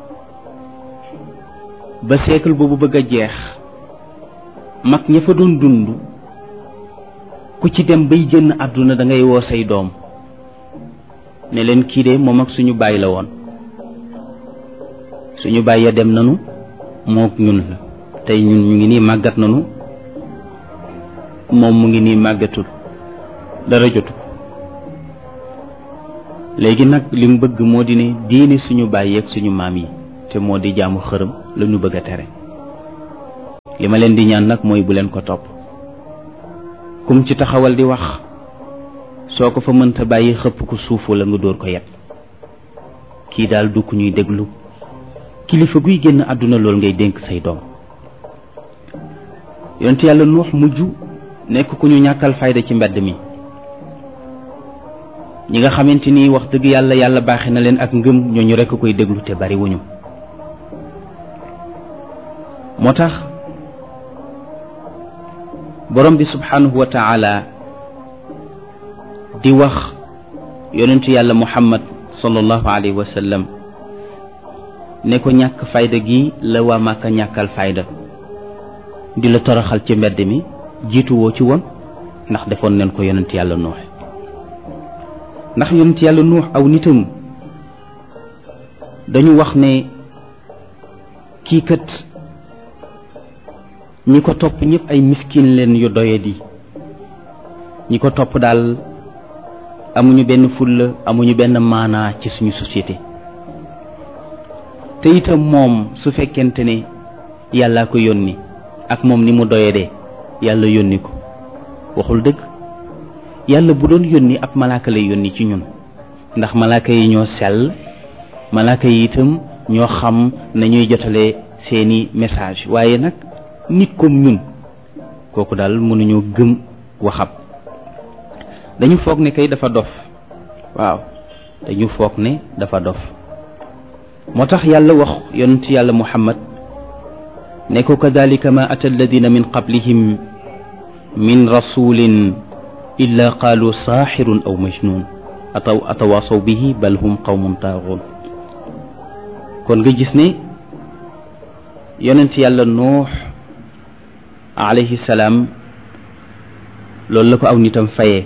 ba siècle boobu bëgg a jeex mag ña fa doon dund ku ci dem bay génn àdduna da ngay woo say doom ne leen kii de moom ak suñu bàyyi la woon suñu bàyyee dem nanu mook ñun la tey ñun ñu ngi nii màggat nanu moom mu ngi nii màggatul dara jotu léegi nag li mu bëgg moo di ne diine suñu bàyyi ak suñu maam yi te moo di jaamu xërëm la ñu bëgg a tere li ma leen di ñaan nag mooy bu leen ko topp kum ci taxawal di wax soo ko fa mënta bàyyi xëpp ko suuf wala nga dóor ko yet kii daal du ku ñuy déglu kilifa guy génn àdduna loolu ngay dénk say doom yonent yàlla nuux mujj nekk ku ñu ñàkkal fayda ci mbedd mi ñi nga xamante ni wax dëgg yàlla yàlla baaxe na leen ak ngëm ñooñu rekk koy déglu te bari wuñu moo tax borom bi subhanahu wa taala di wax yonentu yàlla muhammad sallallahu alayhi wa sallam ne ko ñàkk fayda gi la waa Màkka ñàkkal fayda di la toroxal ci mbedd mi jiitu woo ci woon ndax defoon nañ ko yonent yàlla nuux ndax yonent yàlla nuux aw nitam dañu wax ne kii kat ñi ko topp ñëpp ay miskin leen yu doyadi ñi ko topp daal amuñu benn fulla amuñu benn maanaa ci suñu société te itam moom su fekkente ne yàllaa ko yónni ak moom ni mu doyadee yàlla yónni ko waxul dëgg yàlla bu doon yónni ab malaaka lay yónni ci ñun ndax malaaka yi ñoo sell malaaka yi itam ñoo xam nañuy jotalee seeni message waaye nag nit comme ñun kooku daal mënuñoo gëm waxam dañu foog ne kay dafa dof waaw dañu foog ne dafa dof moo tax yàlla wax yonent yàlla muhammad ne ko kadalika ma ata alladina min qablihim min rasulin illa qaalu saaxirun aw majnun ataw atawaasaw bihi bal hum qawmun taaxuun kon nga gis ne yonent yàlla nuux alayhi salaam loolu la ko aw nitam fayee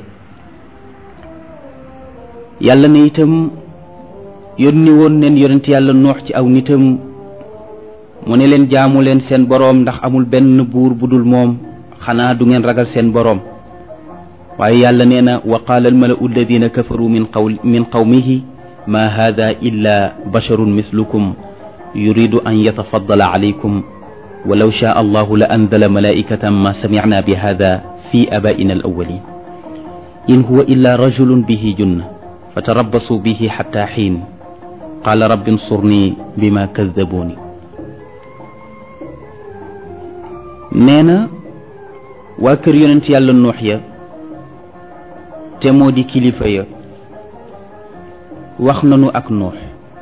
yàlla ne itam yónni woon neen yonent yàlla nuux ci aw nitam mu ne leen jaamu leen seen boroom ndax amul benn buur bu dul moom xanaa du ngeen ragal seen boroom waaye yàlla nee na wa qaala almalau alladina kafaru min qaw min qawmihi ma hada illa basharun mislukum yuridu an yatafaddala alaykum walaw shaa allahu la anzala malaikatan ma samicna bi hada fi abaina alawalin in huwa illa rajulun bihi junna fatarabbasu bihi xatta xiin qaala rabbi nsurni bima kaddabuuni nee na waa kër yonent yàlla nuux ya te moo di kilifa ya wax nanu ak nuux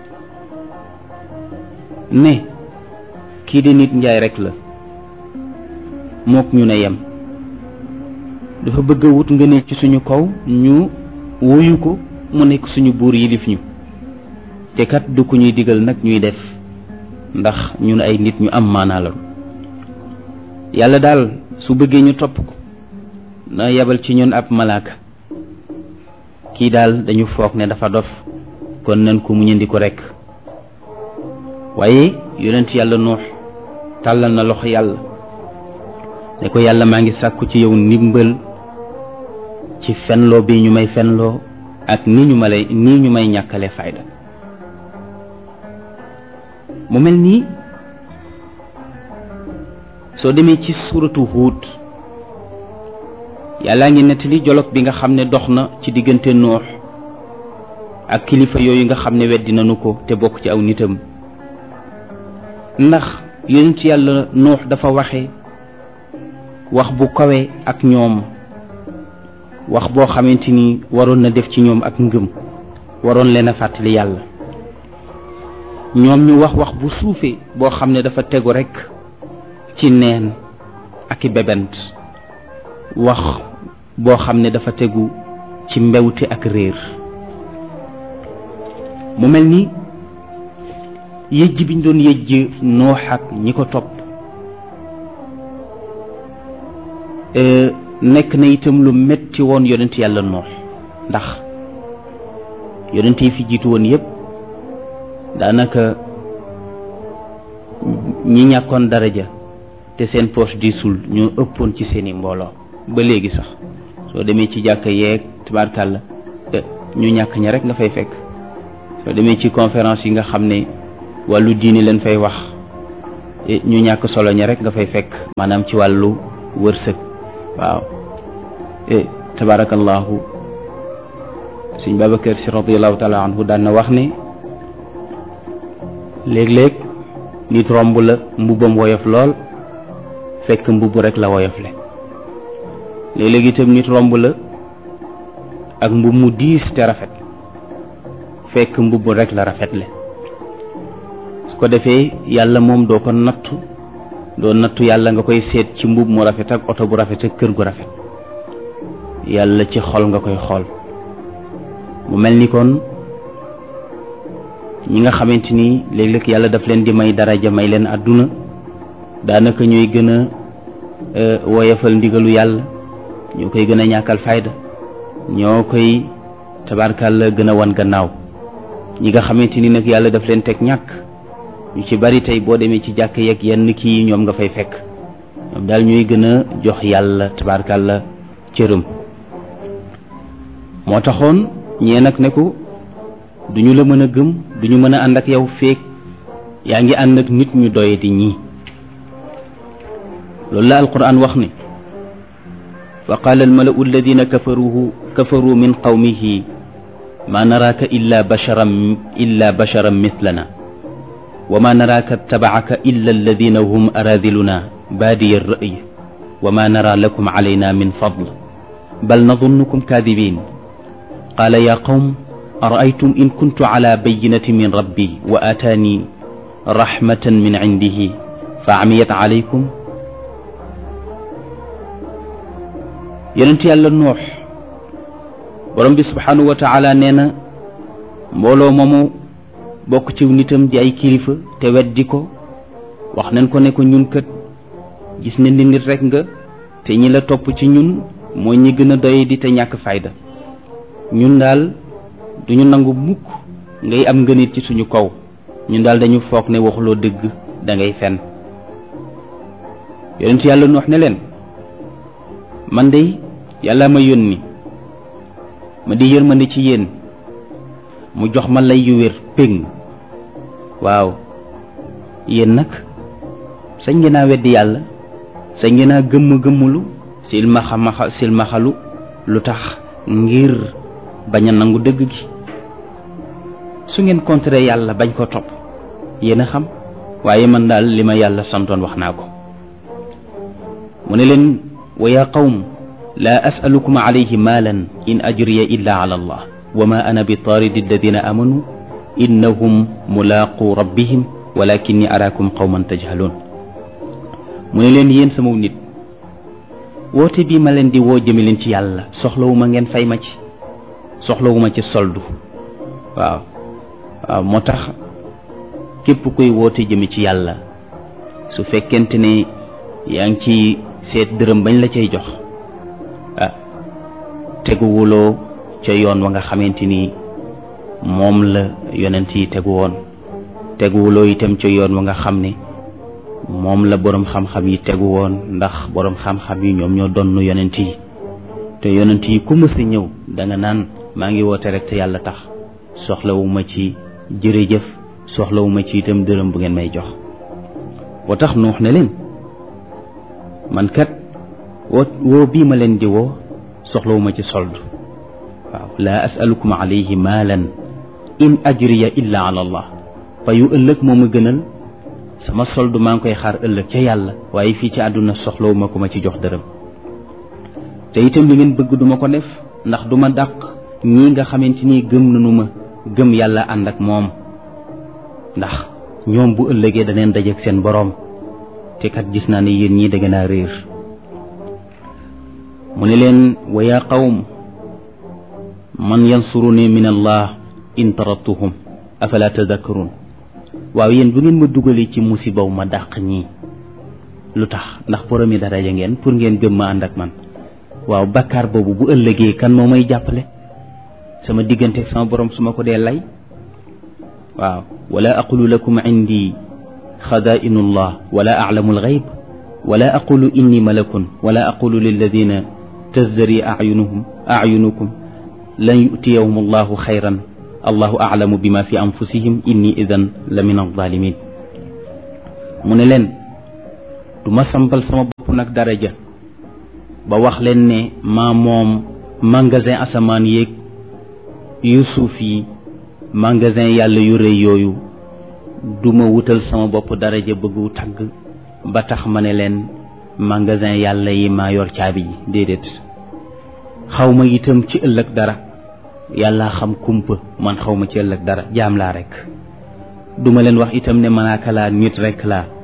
ne kii di nit njaay rekk la mook ñu ne yem dafa bëgg a wut nga ne ci suñu kaw ñu wuyu ko mu nekk suñu buur yilif ñu te kat du ko ñuy digal nag ñuy def ndax ñun ay nit ñu am maanaa la yàlla daal su bëggee ñu topp ko na yebal ci ñun ab malaaka kii daal dañu foog ne dafa dof kon nañ ko muñandi ko rekk waaye yonent yàlla nuux tàllal na loxo yàlla ne ko yàlla maa ngi sàkku ci yow ndimbal ci fenloo bi ñu may fenloo ak ni ñu ma lay nii ñu may ñàkkale fayda mu mel nii soo demee ci suratu Huud yàllaa ngi nettali jolog bi nga xam ne dox na ci diggante Nuux ak kilifa yooyu nga xam ne weddi nañu ko te bokk ci aw nitam ndax yonent yàlla Nuux dafa waxe wax bu kawe ak ñoom wax boo xamante ni waroon na def ci ñoom ak ngëm waroon leen a fàttali yàlla ñoom ñu wax wax bu suufee boo xam ne dafa tegu rekk ci neen ak i bebent wax boo xam ne dafa tegu ci mbewte ak réer mu mel ni yëjj biñ doon yëjj Nuux ak ñi ko topp nekk na itam lu metti woon yonent yàlla Nuux ndax yonent yi fi jiitu woon yépp daanaka ñi ñàkkoon daraja te seen poche diisul ñoo ëppoon ci seeni mbooloo ba léegi sax soo demee ci jàkka yeeg tabaarkàlla ñu ñàkk ña rek nga fay fekk soo demee ci conférence yi nga xam ne wàllu diini leen fay wax ñu ñàkk solo ña rek nga fay fekk maanaam ci wàllu wërsëg waaw tabarakallahu sëñ Babacar Si radiallahu taala anhu daan na wax ne léeg-léeg nit romb la mbubbam woyof lool fekk mbubb rek la woyof le léeg-léeg itam nit romb la ak mbubb mu diis te rafet fekk mbubb rek la rafet le su ko defee yàlla moom doo ko nattu doo nattu yàlla nga koy seet ci mbubb mu rafet ak oto bu rafet ak kër gu rafet yàlla ci xol nga koy xool mu mel ni kon ñi nga xamante ni léeg-léeg yàlla daf leen di may daraja may leen àdduna daanaka ñooy gën a woyafal ndigalu yàlla ñoo koy gën a ñàkkal fayda ñoo koy tabarkàlla gën a wan gannaaw ñi nga xamante ni nag yàlla daf leen teg ñàkk ñu ci bari tey boo demee ci jàkk yeeg yenn kii ñoom nga fay fekk ñoom daal ñuy gën a jox yàlla tabarkàlla cërëm moo taxoon ñee nag ne ko duñu la mën a gëm duñu mën a ànd ak yow feek yaa ngi ànd ak nit ñu doye di ñii loolu la alquran wax ni fa qaala almalau alladina kafaruhu kafaru min qawmihi ma naraaka illa basharan illa basharan mithlana wa ma naraaka tabaaka illa alladina hum aradiluna baadiya alra'y wa ma nara lakum alayna min fadl bal nadunnukum kadibin qaala ya qawm أرأيتم إن كنت على بينة من ربي وآتاني رحمة من عنده فعميت عليكم يننتي على النوح ورمبي سبحانه وتعالى نينا مولو مومو bokk ci nitam di ay kilifa te weddi ko wax nañ ko ne ko ñun kat gis nañ ni nit rek nga te ñi la topp ci ñun mooy ñi gën a doy di te ñàkk fayda ñun daal duñu nangu mukk ngay am ngënit ci suñu kaw ñun daal dañu foog ne waxuloo dëgg da ngay fen yonent yàlla nu wax ne leen man de yàlla ma yónni ma di yërmande ci yéen mu jox ma lay yu wér péng waaw yéen nag sañ ngeen a weddi yàlla sañ ngeen a gëmm gëmmulu silmaxa maxa silmaxalu lu tax ngir bañ a nangu dëgg gi su ngeen contré yàlla bañ ko topp yéen a xam waaye man daal li ma yàlla santoon wax naa ko mu ne leen wa yaa qawm laa asalukum alayhi maalan in ajriya illa ala allah wa ma ana bi taaridi alladina amanu innahum mulaaqu rabbihim walakinni araakum qawman tajhaluun mu ne leen yéen sama nit woote bii ma leen di woo jëme leen ci yàlla soxlawuma ngeen fay ma ci soxlawuma ci soldu waaw waaw moo tax képp kuy woote jëme ci yàlla su fekkente ne yaa ngi ci seet dërëm bañ la cay jox ah teguwuloo ca yoon wa nga xamante ni moom la yonent yi tegu woon teguwuloo itam ca yoon wa nga xam ne moom la boroom xam-xam yi tegu woon ndax boroom xam-xam yi ñoom ñoo donn yonent yi te yonent yi ku mës a ñëw da nga naan maa ngi woote rek te yàlla tax soxlawuma ci jërëjëf soxlawuma ci itam dërëm bu ngeen may jox boo tax nuux ne leen man kat woo woo bii ma leen di woo soxlawuma ci sold waaw laa asalukum alayhi maalan in ajriya illa ala allah fayu ëllëg moo ma gënal sama sold maa ngi koy xaar ëllëg ca yàlla waaye fii ci àdduna soxlawuma ku ma ci jox dërëm te itam li ngeen bëgg duma ko def ndax duma dàq ñii nga xamante ni gëm nañu ma gëm yàlla ànd ak moom ndax ñoom bu ëllëgee daneen dajeek seen boroom te kat gis naa ne yéen ñii da ngeen a réer mu ne leen wa yaa qawm man yansuruni min allah in tarattuhum afala tadakkarun waaw yéen bu ngeen ma dugalee ci musibaw ma dàq ñii lu tax ndax boromi daraja ngeen pour ngeen gëm ma ànd ak man waaw bakkaar boobu bu ëllëgee kan moo may jàppale sama digganteeg sama borom su ma ko dee lay waaw wala aqulu lakum indi خزائن الله ولا أعلم الغيب ولا أقول إني ملك ولا أقول للذين تزدري أعينهم أعينكم لن يؤتيهم الله خيرا الله أعلم بما في أنفسهم إني إذن لمن الظالمين mu ne leen du ma sampal sama bopp nag daraja ba wax leen ne maa moom magasin asamaan yéeg yu suuf yi magasin yàlla yu rëy yooyu du ma wutal sama bopp daraja bëggu tagg ba tax ma ne leen magasin yàlla yi maa yor caabi yi déedéet xaw ma itam ci ëllëg dara yàlla xam kumpa man xaw ma ci ëllëg dara jaam laa rek duma leen wax itam ne malaaka laa nit rek laa